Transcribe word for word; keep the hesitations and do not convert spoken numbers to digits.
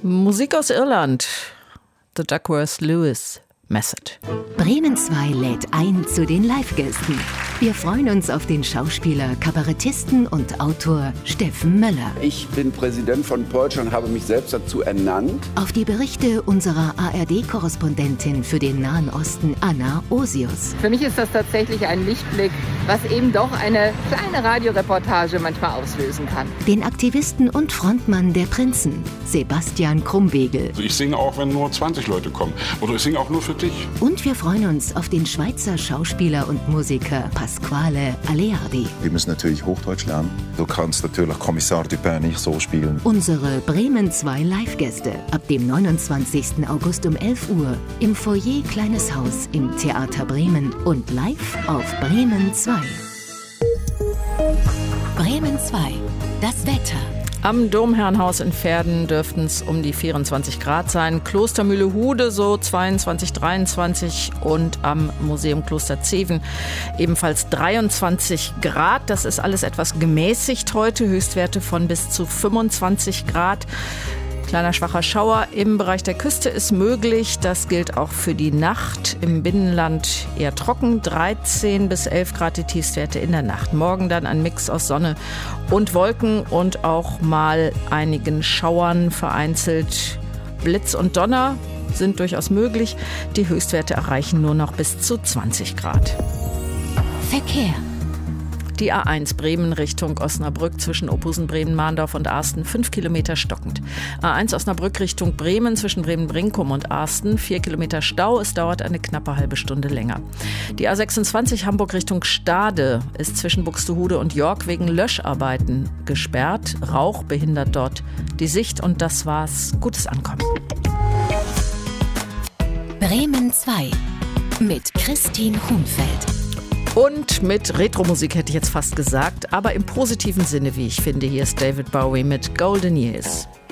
Musik aus Irland. The Duckworth Lewis Method. Bremen zwei lädt ein zu den Live-Gästen. Wir freuen uns auf den Schauspieler, Kabarettisten und Autor Steffen Möller. Ich bin Präsident von Polsche und habe mich selbst dazu ernannt. Auf die Berichte unserer A R D-Korrespondentin für den Nahen Osten, Anna Osius. Für mich ist das tatsächlich ein Lichtblick, was eben doch eine kleine Radioreportage manchmal auslösen kann. Den Aktivisten und Frontmann der Prinzen, Sebastian Krumbiegel. Also ich singe auch, wenn nur zwanzig Leute kommen. Oder ich singe auch nur für dich. Und wir freuen uns auf den Schweizer Schauspieler und Musiker Pasquale Aleardi. Wir müssen natürlich Hochdeutsch lernen. Du kannst natürlich Kommissar Dupin nicht so spielen. Unsere Bremen zwei Live-Gäste ab dem neunundzwanzigsten August um elf Uhr im Foyer Kleines Haus im Theater Bremen und live auf Bremen zwei. Bremen zwei, das Wetter. Am Domherrenhaus in Verden dürften es um die vierundzwanzig Grad sein. Klostermühle Hude so zweiundzwanzig, dreiundzwanzig und am Museum Kloster Zeven ebenfalls dreiundzwanzig Grad. Das ist alles etwas gemäßigt heute. Höchstwerte von bis zu fünfundzwanzig Grad. Kleiner schwacher Schauer im Bereich der Küste ist möglich. Das gilt auch für die Nacht. Im Binnenland eher trocken. dreizehn bis elf Grad die Tiefstwerte in der Nacht. Morgen dann ein Mix aus Sonne und Wolken und auch mal einigen Schauern. Vereinzelt Blitz und Donner sind durchaus möglich. Die Höchstwerte erreichen nur noch bis zu zwanzig Grad. Verkehr. Die A eins Bremen Richtung Osnabrück zwischen Opusen, Bremen, Mahndorf und Arsten fünf Kilometer stockend. A eins Osnabrück Richtung Bremen zwischen Bremen-Brinkum und Arsten vier Kilometer Stau. Es dauert eine knappe halbe Stunde länger. Die A sechsundzwanzig Hamburg Richtung Stade ist zwischen Buxtehude und York wegen Löscharbeiten gesperrt. Rauch behindert dort die Sicht und das war's. Gutes Ankommen. Bremen zwei mit Christine Hunfeld. Und mit Retro-Musik hätte ich jetzt fast gesagt, aber im positiven Sinne, wie ich finde. Hier ist David Bowie mit Golden Years.